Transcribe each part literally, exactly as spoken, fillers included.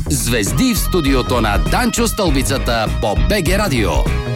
Звезди в студиото на Данчо Стълбицата по БГ Радио.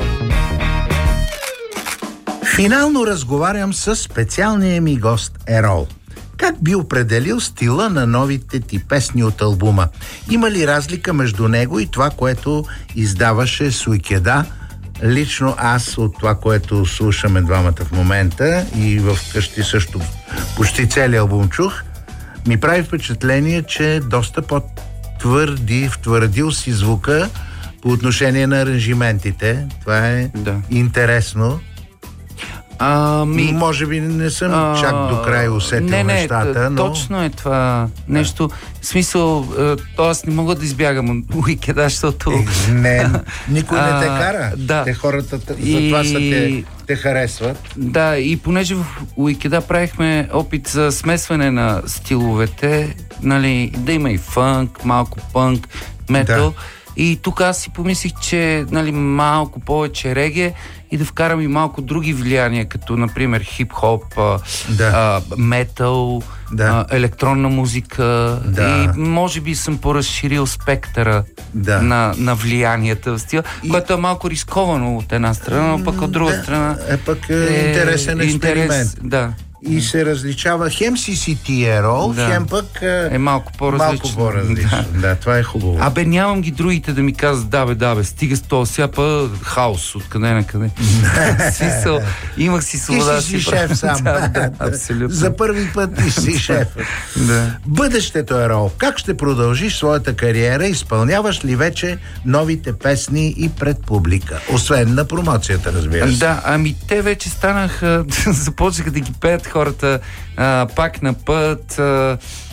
Финално разговарям с специалния ми гост Ерол. Как би определил стила на новите ти песни от албума? Има ли разлика между него и това, което издаваше Суикеда? Лично аз от това, което слушаме двамата в момента и в къщи също почти целият албум чух, ми прави впечатление, че е доста по-твърди, втвърдил си звука по отношение на аранжиментите. Това е да. Интересно. А, ми, Може би не съм а, чак до край усетил не, не, нещата, но... точно е това нещо. Да. В смисъл, т.е. не мога да избягам от Уикеда, защото... Е, не, никой не те кара. Да. Те хората за това са те, те харесват. Да, и понеже в Уикеда правихме опит за смесване на стиловете, нали, да има и фънк, малко пънк, метал. Да. И тук аз си помислих, че нали, малко повече реге и да вкарам и малко други влияния, като например хип-хоп, да. а, метал, да. а, електронна музика. Да. И може би съм поразширил спектъра да. на, на влиянията в стила, и... което е малко рисковано от една страна, но пък от друга да. страна е пък е интересен експеримент. Интерес, да. И се различава хем си си ти Ерол, да. хем пък е малко по-различно. Малко по-различно. Да. да, това е хубаво. Абе, нямам ги другите да ми казват, да бе, да бе, стига с този сяпа хаос, откъде на къде. Смисъл, имах си свобода. Ти си си шеф сам. да, да, абсолютно. За първи път ти си шеф. да. Бъдещето, Ерол, как ще продължиш своята кариера? Изпълняваш ли вече новите песни и пред публика? Освен на промоцията, разбира се. Да, ами те вече станаха, започнаха да ги пеят хората а, пак на път, а,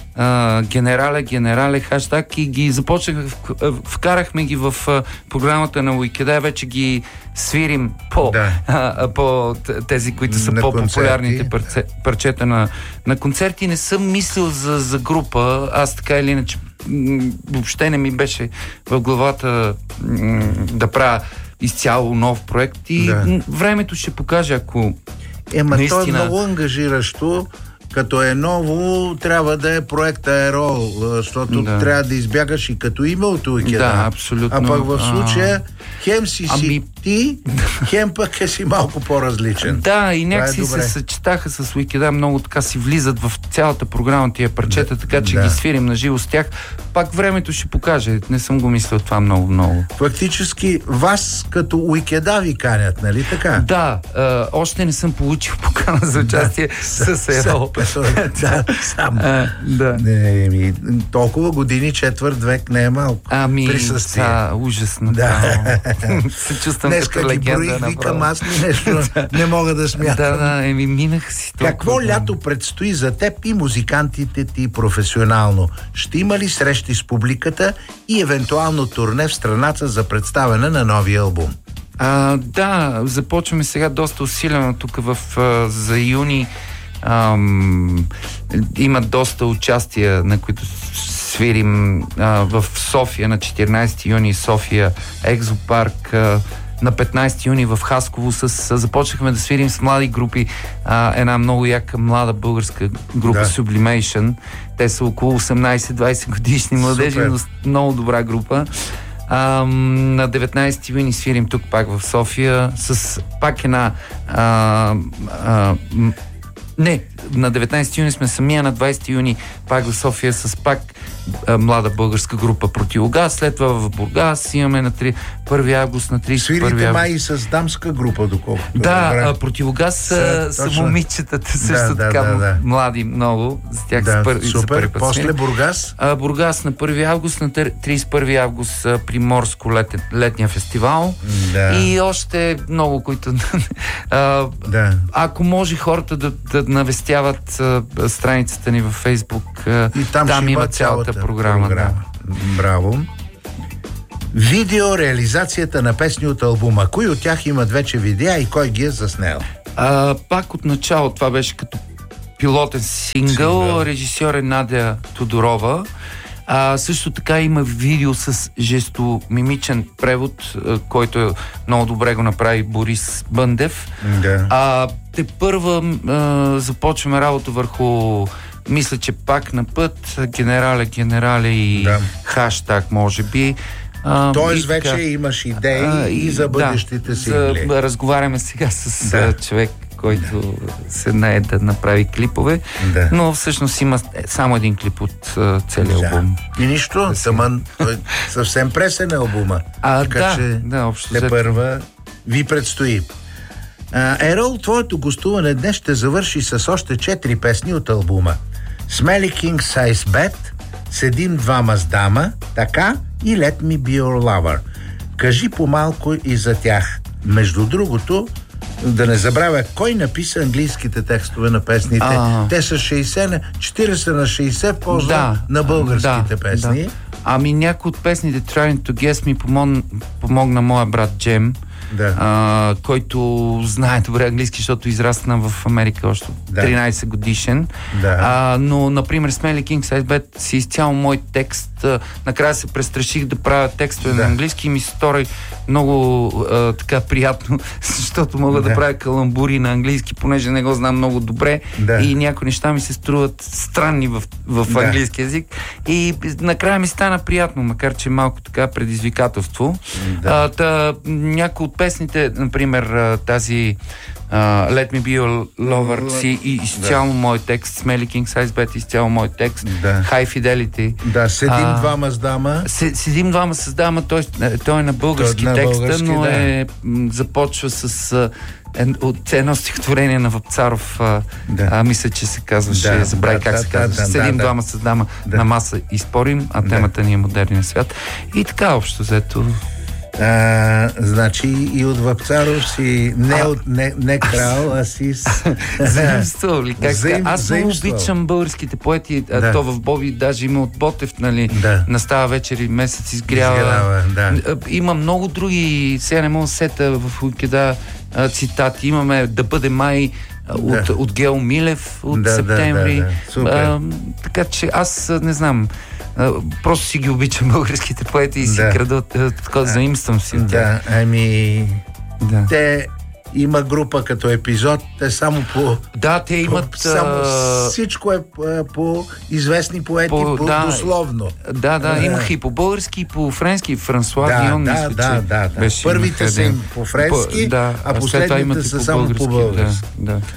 а, генерале, генерале, хаштаг и ги започнаха, вкарахме ги в а, програмата на Уикеда, вече ги свирим по, да. а, по тези, които са на по-популярните парче, парчета на, на концерти. Не съм мислил за, за група, аз така или иначе м- въобще не ми беше в главата м- да правя изцяло нов проект и да. Времето ще покаже, ако Ема наистина... то е много ангажиращо, като е ново, трябва да е проекта Ерол, защото да. Трябва да избягаш и като име от Уикеда. Да, абсолютно. А пък в случая хем си ами... си ти, хем пък е си малко по-различен. Да, и някакси е се съчетаха с Уикеда, много така си влизат в цялата програма тия парчета, да, така че да. Ги свирим на живо с тях. Пак времето ще покаже. Не съм го мислил това много-много. Фактически вас като Уикеда ви канят, нали така? Да, а, още не съм получил покана за участие да, с Ерол. да, сам. А, да. Не, ми, толкова години, четвърт век не е малко. Ами, присъствие. Да, ужасно. Да. Се чувствам днеска като легенда. Днеска ги броих, викам аз нещо, не мога да смятам. Да, да, еми минах си толкова. Какво лято предстои за теб и музикантите ти професионално? Ще има ли срещи с публиката и евентуално турне в страната за представяне на новия албум? А, да, започваме сега доста усилено тук в, а, за юни. Ам, има доста участия, на които свирим а, в София на четиринайсети юни, София Екзопарк, а, на петнайсети юни в Хасково с, а, започнахме да свирим с млади групи, а, една много яка млада българска група, да. Sublimation. Те са около осемнайсет-двайсет годишни младежи, но много добра група. А, на деветнайсети юни свирим тук пак в София с пак една а, а, не, на деветнайсети юни сме самия, на двайсети юни пак в София с пак а, млада българска група Противогаз, след това в Бургас имаме на първи август, на трийсет и първи август. Свирите май и с дамска група, доколкото. Да, а, Противогаз са, са момичетата също да, да, така да, да. Млади много, за тях да, са първи. супер, после Бургас? А, Бургас на първи август, на трийсет и първи август Приморско летен, летния фестивал да. И още много, които а, да. Ако може хората да, да навестяват а, страницата ни във Фейсбук, а, и там, там има цялата програма. програма. Да. Браво. Видео реализацията на песни от албума. Кои от тях имат вече видеа и кой ги е заснел? А, пак от начало това беше като пилотен сингъл. сингъл. Режисьор е Надя Тодорова. А, също така има видео с жестомимичен превод, който много добре го направи Борис Бъндев. Да. А, те първа а, започваме работа върху мисля, че пак на път, генерале, генерале и да. Хаштаг, може би. А, Тоест вече така, имаш идеи а, и за бъдещите да, сингли. За, разговаряме сега с да. човек, който да. се нае да направи клипове, да. но всъщност има само един клип от uh, целия да. албум. И нищо, да тъмън, съвсем пресен албума. А, така да, че да, общо те първа ви предстои. Ерол, твоето гостуване днес ще завърши с още четири песни от албума. Smelly King Size Bed, Седим двама с дама, така и Let Me Be Your Lover. Кажи по-малко и за тях. Между другото, да не забравя, кой написа английските текстове на песните. А... Те са шейсет на четирийсет на шейсет в полза да, на българските да, песни. Да. Ами някои от песните Trying to Guess ми помогна, помогна моя брат Джем, да. а, който знае добре английски, защото израсна в Америка още да. тринайсет годишен. Да. А, но, например, Smelly King Size Bed си изцяло мой текст. А, накрая се престраших да правя текстове да. на английски и ми се стори много а, така приятно, защото мога да. да правя каламбури на английски, понеже не го знам много добре да. и някои неща ми се струват странни в, в да. английски език. И накрая ми стана приятно, макар че малко така предизвикателство. Да. А, та, някои от песните, например, тази uh, Let Me Be Your Lover си и изцяло да. мой текст, Smelly King Size Bed изцяло мой текст, да. High Fidelity. Да, Седим а, двама с дама. Седим двама с дама, той, той е на български той, текста, на български, но да. е започва с от едно стихотворение на Вапцаров, а, да. а, мисля, че се казваше, да, забравя да, как да, се казваше. Да, Седим да, двама да. с дама да. на маса и спорим, а темата да. ни е модерния свят. И така, общо взето. А, значи и от Вапцаров си не, а, от, не, не крал, а си заимствал ли? Как? Заим, Аз много обичам българските поети, да. то в Боби даже има от Ботев, нали, да. Настава вечер и месец изгрява. изгрява да. Има много други, сега не мога да сета в Уикеда цитати. Имаме Да бъде май от, да. от Гео Милев от да, септември. Да, да, да. А, така че аз не знам. Просто си ги обичам българските поети и си да. крада, такова заимствам си от тях. Да, ами... Да. Те има група като епизод, те само по... Да, те имат... По, само а... всичко е по известни поети, по, по да, дословно. Да, да, имах и по български, и по френски. Франсуа да, Гион, да, мисля, да, да, да. Първите са им по френски, по, да, а последните са само по български. Да, да.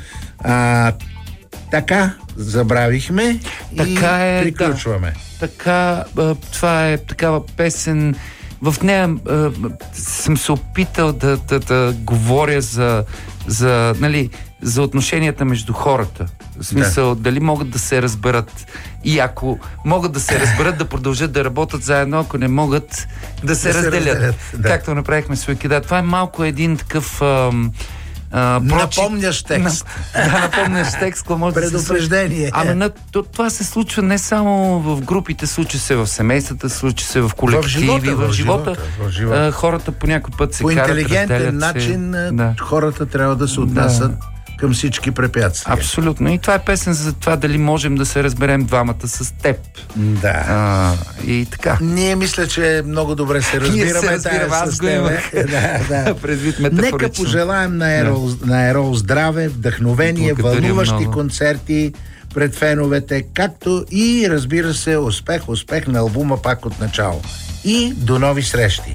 А, така, забравихме така и е, приключваме. Да, така, това е такава песен. В нея а, съм се опитал да, да, да говоря за, за, нали, за отношенията между хората. В смисъл, да. дали могат да се разберат. И ако могат да се разберат, да продължат да работят заедно, ако не могат да се да разделят. Се разделят да. Както направихме с Уикеда. Това е малко един такъв... Ам, Uh, напомняш текст. На, да, напомняш текст, какво може предупреждение. Да се... Ама на, то, това се случва не само в групите, случва се в семействата, случва се в колективи, в живота. В живота, в живота. Uh, хората по някой път се по карат, интелигентен начин се... да. хората трябва да се отнасят да. към всички препятствия. Абсолютно. И това е песен за това дали можем да се разберем двамата с теб. Да. А, и така. Ние мисля, че много добре се разбираме. Ние се разбираме, аз го имах. Да, да. Предвид метафорично. Нека пожелаем на Ерол, да. на Ерол здраве, вдъхновение, благодаря вълнуващи много. концерти пред феновете, както и, разбира се, успех, успех на албума пак от начало. И до нови срещи.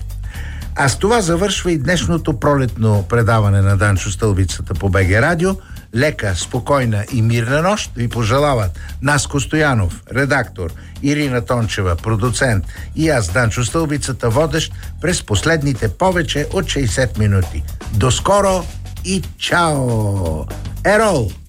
А с това завършва и днешното пролетно предаване на Данчо Стълбицата по БГ Радио. Лека, спокойна и мирна нощ ви пожелават Наско Стоянов, редактор, Ирина Тончева, продуцент, и аз, Данчо Стълбицата, водещ през последните повече от шейсет минути. До скоро и чао! Ерол!